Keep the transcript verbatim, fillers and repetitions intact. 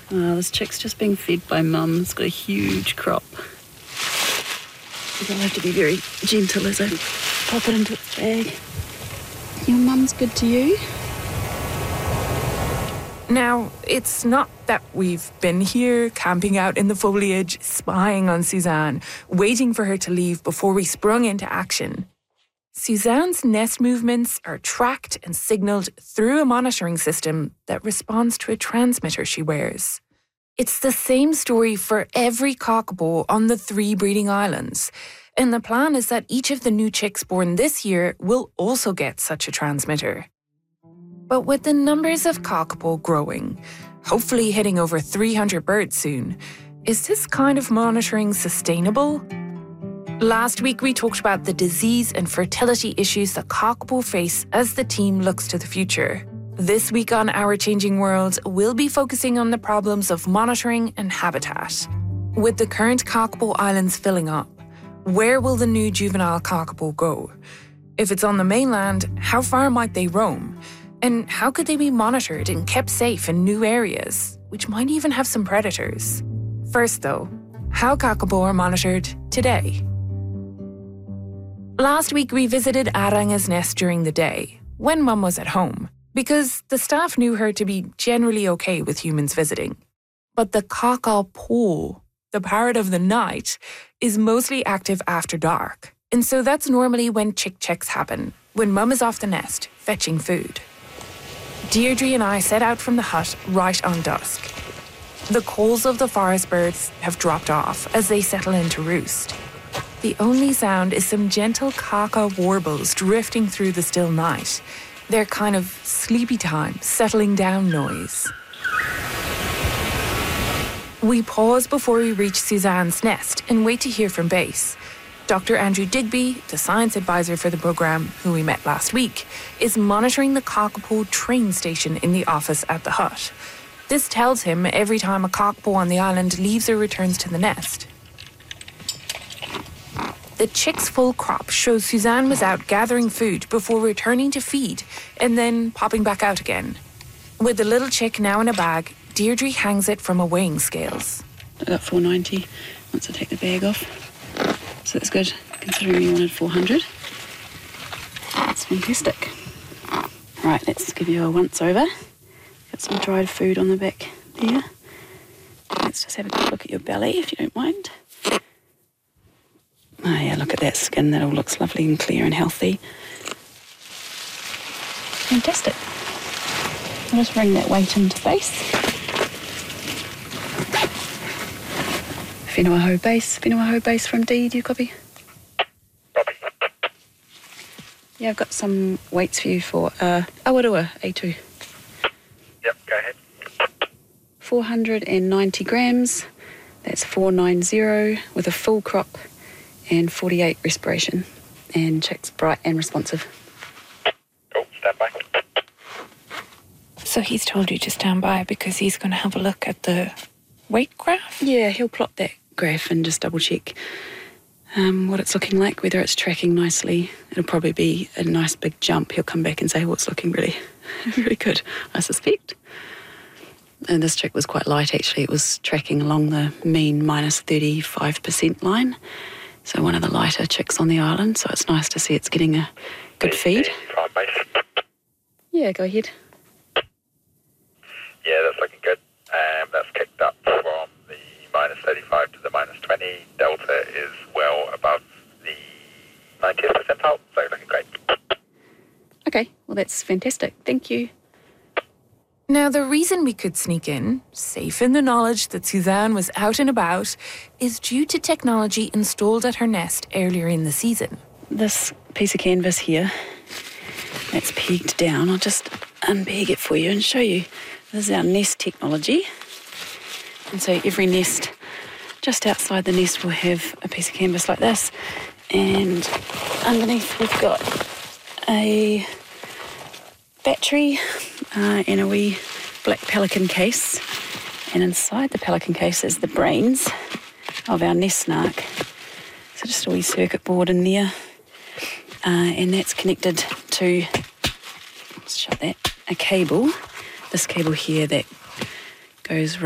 Oh, this chick's just being fed by Mum. It's got a huge crop. I'll have to be very gentle as I pop it into its bag. Your mum's good to you? Now, it's not that we've been here camping out in the foliage, spying on Suzanne, waiting for her to leave before we sprung into action. Suzanne's nest movements are tracked and signalled through a monitoring system that responds to a transmitter she wears. It's the same story for every cockapoo on the three breeding islands, and the plan is that each of the new chicks born this year will also get such a transmitter. But with the numbers of cockapoo growing, hopefully hitting over three hundred birds soon, is this kind of monitoring sustainable? Last week we talked about the disease and fertility issues that cockapoo face as the team looks to the future. This week on Our Changing World, we'll be focusing on the problems of monitoring and habitat. With the current cockapoo islands filling up, where will the new juvenile cockapoo go? If it's on the mainland, how far might they roam? And how could they be monitored and kept safe in new areas, which might even have some predators? First though, how cockapoo are monitored today. Last week we visited Aranga's nest during the day, when Mum was at home, because the staff knew her to be generally okay with humans visiting. But the cockapoo, the parrot of the night, is mostly active after dark. And so that's normally when chick checks happen, when Mum is off the nest, fetching food. Deirdre and I set out from the hut right on dusk. The calls of the forest birds have dropped off as they settle in to roost. The only sound is some gentle kaka warbles drifting through the still night. Their kind of sleepy time, settling down noise. We pause before we reach Suzanne's nest and wait to hear from base. Doctor Andrew Digby, the science advisor for the programme, who we met last week, is monitoring the cockapoo train station in the office at the hut. This tells him every time a cockapoo on the island leaves or returns to the nest. The chick's full crop shows Suzanne was out gathering food before returning to feed and then popping back out again. With the little chick now in a bag, Deirdre hangs it from a weighing scales. I got four ninety once I take the bag off. So that's good, considering we wanted four hundred. That's fantastic. Right, let's give you a once over. Got some dried food on the back there. Let's just have a good look at your belly, if you don't mind. Oh yeah, look at that skin. That all looks lovely and clear and healthy. Fantastic. I'll just bring that weight into base. Whenua base. Whenua base from D. Do you copy? Copy. Yeah, I've got some weights for you for uh, Awarua A two. Yep, go ahead. four hundred ninety grams. That's four ninety with a full crop. And forty-eight respiration, and chick's bright and responsive. Cool, stand by. So he's told you to stand by because he's going to have a look at the weight graph? Yeah, he'll plot that graph and just double check um, what it's looking like, whether it's tracking nicely. It'll probably be a nice big jump. He'll come back and say, oh, it's looking really, really good, I suspect. And this chick was quite light, actually. It was tracking along the mean minus thirty-five percent line. So one of the lighter chicks on the island, so it's nice to see it's getting a good feed. Yeah, go ahead. Yeah, that's looking good. Um, that's kicked up from the minus thirty-five to the minus twenty. Delta is well above the ninetieth percentile, so looking great. Okay, well that's fantastic. Thank you. Now, the reason we could sneak in, safe in the knowledge that Suzanne was out and about, is due to technology installed at her nest earlier in the season. This piece of canvas here, that's pegged down. I'll just unpeg it for you and show you. This is our nest technology. And so every nest, just outside the nest, will have a piece of canvas like this. And underneath we've got a battery uh, and a wee black pelican case, and inside the pelican case is the brains of our nest snark. So just a wee circuit board in there, uh, and that's connected to, let's shut that, a cable, this cable here that goes right